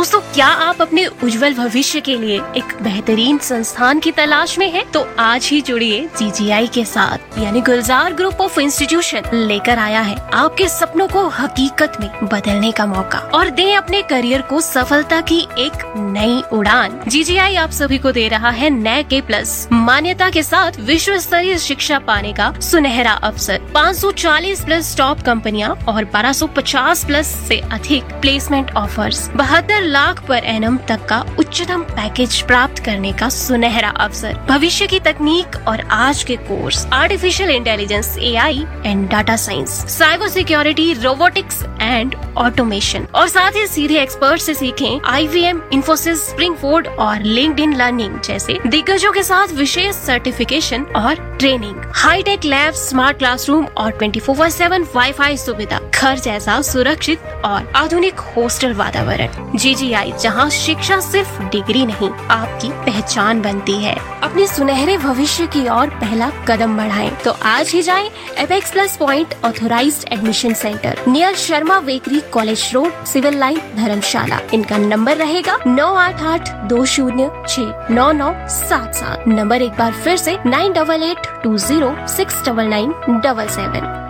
दोस्तों, क्या आप अपने उज्जवल भविष्य के लिए एक बेहतरीन संस्थान की तलाश में हैं? तो आज ही जुड़िए GGI के साथ, यानी गुलजार ग्रुप ऑफ इंस्टीट्यूशन लेकर आया है आपके सपनों को हकीकत में बदलने का मौका और दें अपने करियर को सफलता की एक नई उड़ान। GGI आप सभी को दे रहा है NAC A+ मान्यता के साथ विश्व स्तरीय शिक्षा पाने का सुनहरा अवसर। 540 प्लस टॉप कंपनियां और 1250 प्लस से अधिक placement offers, 72 lakh per annum तक का उच्चतम पैकेज प्राप्त करने का सुनहरा अवसर, भविष्य की तकनीक और आज के course artificial intelligence, AI and data science, cyber security, robotics and automation, और साथ ही सीधे एक्सपर्ट से सीखें IBM, इन्फोसिस, स्प्रिंगफोर्ड और लिंक्डइन लर्निंग जैसे दिग्गजों के साथ विशेष सर्टिफिकेशन और training, hi tech lab, smart classroom और 24/7 वाईफाई सुविधा, घर जैसा सुरक्षित और आधुनिक हॉस्टल वातावरण। GGI, जहां शिक्षा सिर्फ डिग्री नहीं आपकी पहचान बनती है। अपने सुनहरे भविष्य की ओर पहला कदम बढ़ाएं तो आज ही जाएं apex plus point authorised admission centre, near Sharma bakery, college road, civil line, धर्मशाला। इनका नंबर रहेगा 9882069977। नंबर एक बार फिर से 9882069977।